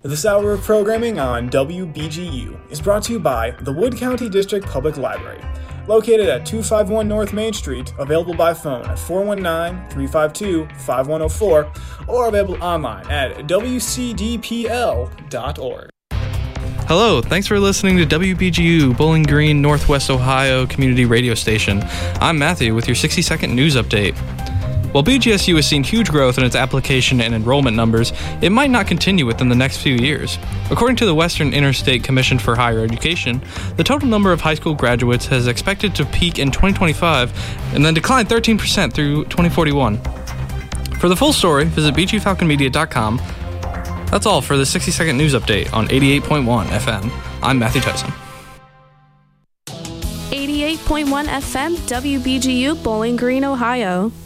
This hour of programming on WBGU is brought to you by the Wood County District Public Library, located at 251 North Main Street, available by phone at 419-352-5104, or available online at wcdpl.org. Hello, thanks for listening to WBGU, Bowling Green, Northwest Ohio Community Radio Station. I'm Matthew with your 60-second news update. While BGSU has seen huge growth in its application and enrollment numbers, it might not continue within the next few years. According to the Western Interstate Commission for Higher Education, the total number of high school graduates has expected to peak in 2025 and then decline 13% through 2041. For the full story, visit bgfalconmedia.com. That's all for the 60-second news update on 88.1 FM. I'm Matthew Tyson. 88.1 FM, WBGU, Bowling Green, Ohio.